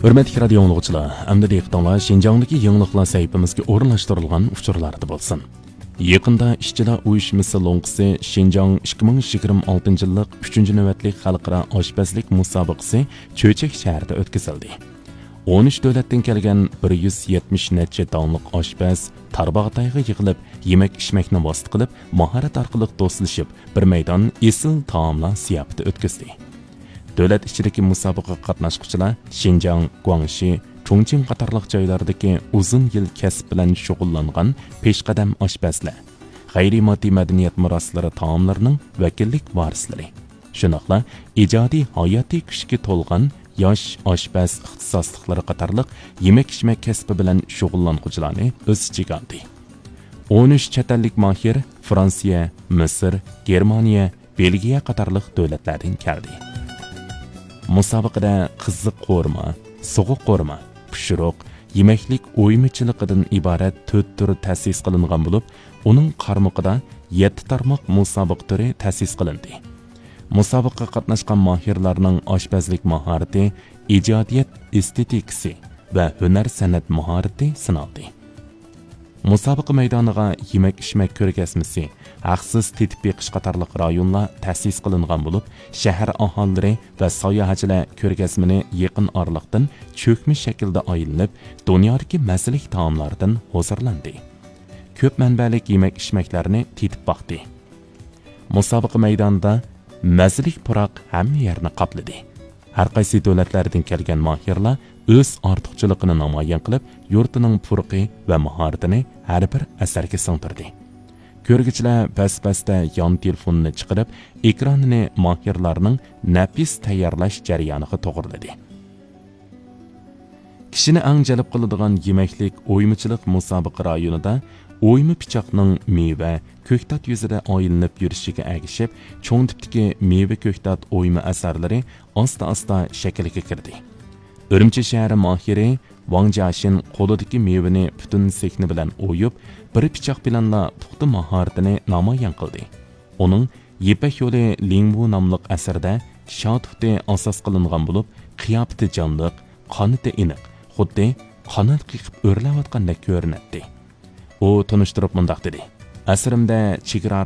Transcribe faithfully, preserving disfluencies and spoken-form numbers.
Hürmetli radio dinləyicilər, əmdə diqqətinizə Şinjan'dakı yangiliklar səhifəmizə o'rinlashtirilgan uchurlarda bo'lsin. Yaqında ishchilar uyushmasi lo'ngisi Şinjan ikki ming yigirma oltinchi yillik uchinchi navbatlik xalqaro oshpazlik musobaqasi Cho'chak shahrida o'tkazildi. o'n uch davlatdan kelgan bir yuz yetmish necha donliq oshpaz Tarbag'dayga yig'ilib, yemak-ichmakni vosit qilib, mahorat orqali do'stlashib, bir maydon esil taomlar ziyofati o'tkazdi. Davlat ichidagi musobaqa qatnashuvchilar Şinjan, Guangxi, Chongqing qatorliq joylardagi uzun yil kasb bilan shug'ullangan peshqadam oshpazlar, g'ayri-moddiy madaniyat meroslari taomlarining vakillik varislari, shundoqla ijodiy hayotiy kuchga to'lgan yosh oshpaz ixtisosliklari qatorliq yemak-ichmak kasbi bilan shug'ullanuvchilarni o'z ichiga oldi. o'n uch chet ellik mohir Fransiya, Misr, Germaniya, Belgiya qatorliq davlatlardan keldi. Musobaqada qiziq qo'rma, so'g'uq qo'rma, pishiriq, yemaklik o'yimichiligidan iborat to'rt tur ta'sis qilingan bo'lib, uning qarmoqida yetti tarmoq musobaqa turi ta'sis qilindi. Musobaqa qatnashgan mohirlarning oshpazlik mahorati, ijodiyat estetikasi va hunar san'at mahorati sinaldi. Musobaqa maydoniga yemak-ichmak ko'rgazmasi, haqsiz tetib beqish qatorliq rayonlar ta'sis qilingan bo'lib, shahar aholilari va sayohatchilar ko'rgazmani yaqin oraliqdan cho'kmish shaklda aylanib, dunyodagi mazali taomlardan hozirlandi. Ko'p manbalik yemak-ichmaklarni tetib boqdi. Musobaqa maydonida mazali puroq hamma yerni qopladi. Har qaysi davlatlardan kelgan mohirlar o'z ortiqchiligini namoyon qilib, yurtining puruqi va mahoratini har bir asarga singdirdi. Ko'rgichlar bas-basda yon telefonini chiqarib, ekranini mohirlarning nafis tayyorlash jarayoniga to'g'riladi. Kishini ang jalb qiladigan yemaklik o'yimichilik musobaqa rayonida o'yimi pichoqning meva, ko'ktat yuzida oyilinib yurishiga ergishib, cho'ng tipdagi meva ko'ktat o'yimi asarlari asta-asta shaklga kirdi. Urumchi shahri mohiri Wang Jiaxin qo'lidagi mevani butun sekni bilan o'yib, bir pichoq bilanla puxta mahoratini namoyon qildi. Uning Yepak yo'li Lingwu nomli asarda shotufti asos qilingan bo'lib, qiyofati jonliq, qonati aniq, xuddi qanot qiqib o'rlayotgandek ko'rinadi. U tunishtirib mundaq dedi: "Asrimda chegara